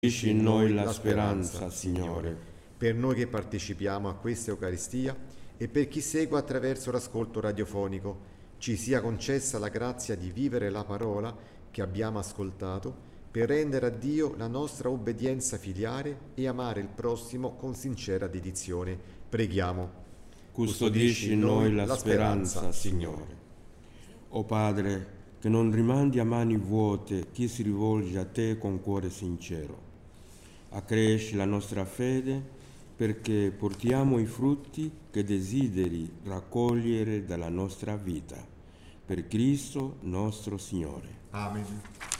Costruisci in noi la speranza, Signore. Per noi che partecipiamo a questa Eucaristia e per chi segue attraverso l'ascolto radiofonico, ci sia concessa la grazia di vivere la parola che abbiamo ascoltato per rendere a Dio la nostra obbedienza filiale e amare il prossimo con sincera dedizione. Preghiamo. Custodisci in noi la speranza, Signore. O Padre, che non rimandi a mani vuote chi si rivolge a te con cuore sincero. Accresci la nostra fede perché portiamo i frutti che desideri raccogliere dalla nostra vita. Per Cristo nostro Signore. Amen.